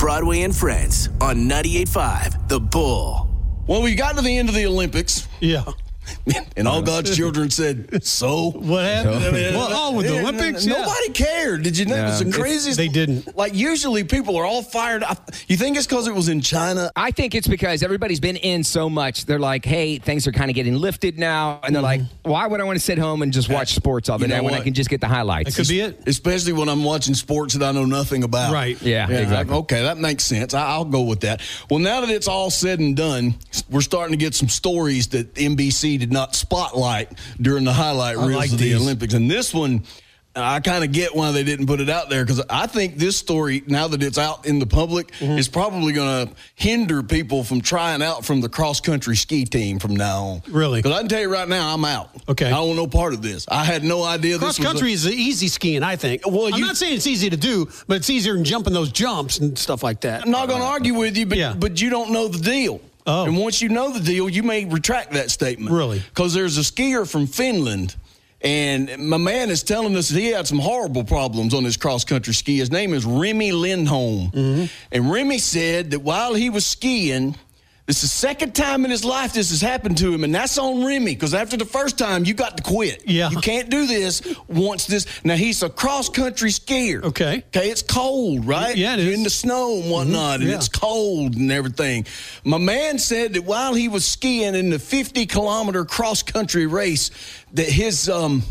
Broadway and Friends on 98.5 The Bull. Well, we got to the end of the Olympics. Yeah. And all God's children said, so? What happened? With the Olympics? Nobody cared. Did you know? It was the craziest. They didn't. Like, usually people are all fired up. You think it's because it was in China? I think it's because everybody's been in so much. They're like, hey, things are kind of getting lifted now. And they're like, why would I want to sit home and just watch sports all the day when I can just get the highlights? That could be it. Especially when I'm watching sports that I know nothing about. Right. Yeah, exactly. Okay, that makes sense. I'll go with that. Well, now that it's all said and done, we're starting to get some stories that NBC did not spotlight during the highlight reels of the Olympics. And this one, I kind of get why they didn't put it out there, because I think this story, now that it's out in the public, is probably going to hinder people from trying out from the cross-country ski team from now on. Really? Because I can tell you right now, I'm out. Okay. I don't want no part of this. I had no idea this was cross-country is easy skiing, I think. Well, I'm not saying it's easy to do, but it's easier than jumping those jumps and stuff like that. I'm not going to argue with you, but you don't know the deal. Oh. And once you know the deal, you may retract that statement. Really? Because there's a skier from Finland, and my man is telling us that he had some horrible problems on his cross-country ski. His name is Remy Lindholm. And Remy said that while he was skiing, this is the second time in his life this has happened to him, and that's on Remy, because after the first time, you got to quit. Yeah. You can't do this once this. Now, he's a cross-country skier. Okay, it's cold, right? Yeah, it is. You're in the snow and whatnot, and it's cold and everything. My man said that while he was skiing in the 50-kilometer cross-country race, that his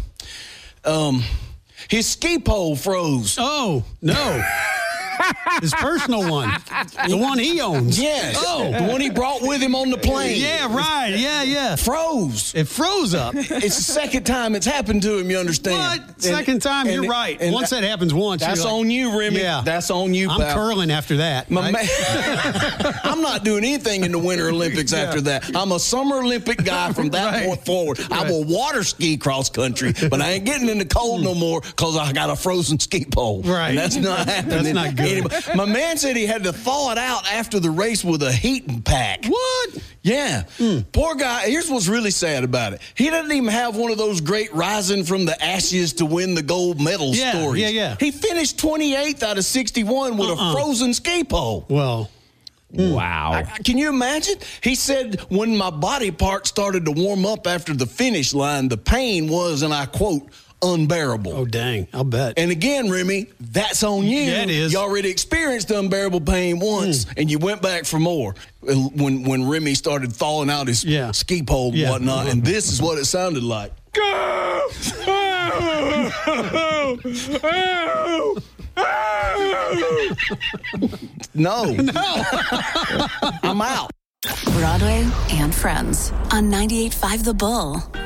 ski pole froze. Oh, no. His personal one. The one he owns. Yes. Oh. The one he brought with him on the plane. Yeah, right. Yeah. Froze. It froze up. It's the second time it's happened to him, you understand? What? Second time, you're right. And once that happens once, that's on you, Remy. Yeah. That's on you, pal. I'm curling after that. I'm not doing anything in the Winter Olympics after that. I'm a Summer Olympic guy from that point forward. I will water ski cross country, but I ain't getting in the cold no more because I got a frozen ski pole. Right. And that's not happening. That's not good. Anyway, my man said he had to thaw it out after the race with a heating pack. What? Yeah. Poor guy. Here's what's really sad about it. He doesn't even have one of those great rising from the ashes to win the gold medal stories. Yeah. He finished 28th out of 61 with a frozen ski pole. Well. Wow. Can you imagine? He said, when my body part started to warm up after the finish line, the pain was, and I quote, unbearable. Oh, dang. I'll bet. And again, Remy, that's on you. Yeah, it is. You already experienced unbearable pain once, and you went back for more when Remy started thawing out his ski pole and whatnot, and this is what it sounded like. Go! No. I'm out. Broadway and Friends on 98.5 The Bull.